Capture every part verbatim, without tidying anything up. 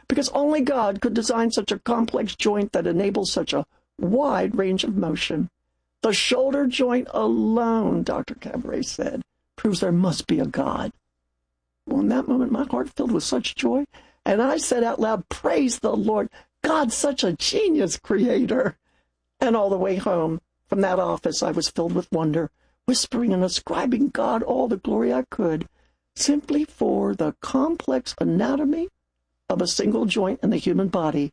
because only God could design such a complex joint that enables such a wide range of motion. The shoulder joint alone, Doctor Cabaret said, proves there must be a God. Well, in that moment, my heart filled with such joy, and I said out loud, praise the Lord, God's such a genius creator. And all the way home from that office, I was filled with wonder, whispering and ascribing God all the glory I could, simply for the complex anatomy of a single joint in the human body.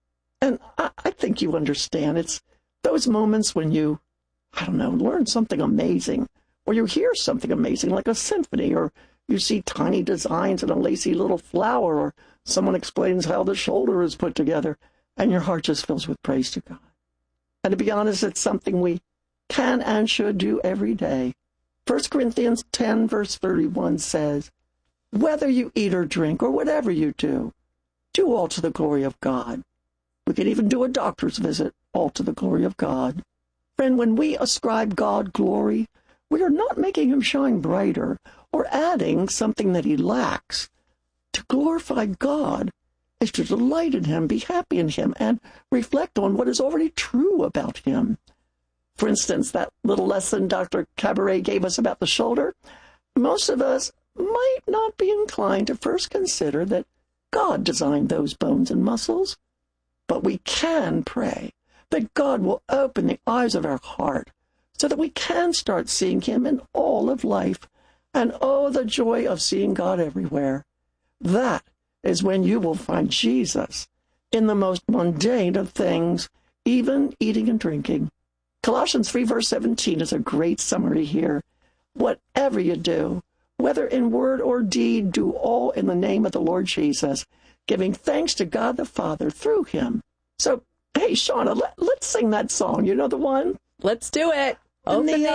And I, I think you understand. It's those moments when you, I don't know, learn something amazing, or you hear something amazing like a symphony, or you see tiny designs in a lacy little flower, or someone explains how the shoulder is put together, and your heart just fills with praise to God. And to be honest, it's something we can and should do every day. First Corinthians ten, verse thirty-one says, whether you eat or drink or whatever you do, do all to the glory of God. We can even do a doctor's visit, all to the glory of God. Friend, when we ascribe God glory, we are not making him shine brighter or adding something that he lacks. To glorify God is to delight in him, be happy in him, and reflect on what is already true about him. For instance, that little lesson Doctor Cabaret gave us about the shoulder, most of us might not be inclined to first consider that God designed those bones and muscles, but we can pray that God will open the eyes of our heart so that we can start seeing him in all of life. And oh, the joy of seeing God everywhere. That is when you will find Jesus in the most mundane of things, even eating and drinking. Colossians three, verse seventeen is a great summary here. Whatever you do, whether in word or deed, do all in the name of the Lord Jesus, giving thanks to God the Father through him. So, hey, Shauna, let, let's sing that song. You know the one? Let's do it. Open Open the the